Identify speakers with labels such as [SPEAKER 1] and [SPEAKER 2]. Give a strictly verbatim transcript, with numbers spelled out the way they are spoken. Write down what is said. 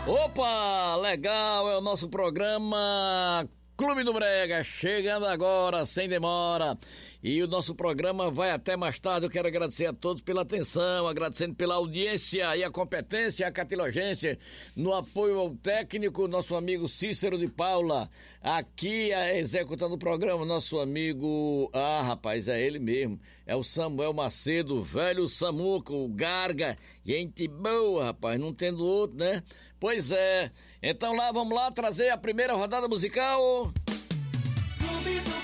[SPEAKER 1] Opa, legal, é o nosso programa Clube do Brega, chegando agora, sem demora. E o nosso programa vai até mais tarde. Eu quero agradecer a todos pela atenção, agradecendo pela audiência e a competência, a catilogência, no apoio ao técnico, nosso amigo Cícero de Paula. Aqui, executando o programa, nosso amigo, ah, rapaz, é ele mesmo, é o Samuel Macedo, velho Samuco, o Garga, gente boa, rapaz, não tendo outro, né? Pois é, então lá, vamos lá trazer a primeira rodada musical.
[SPEAKER 2] Clube do